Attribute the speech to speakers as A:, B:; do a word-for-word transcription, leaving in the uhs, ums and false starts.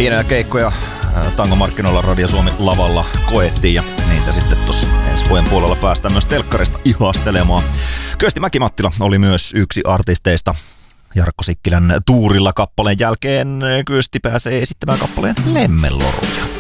A: pienenä keikkoja tangomarkkinoilla Radio Suomi lavalla koettiin ja niitä sitten tuossa ensi vuoden puolella päästään myös telkkarista ihastelemaan. Kyösti Mäki-Mattila oli myös yksi artisteista. Jarkko Sikkilän tuurilla kappaleen jälkeen Kyösti pääsee esittämään kappaleen Lemmenloruja.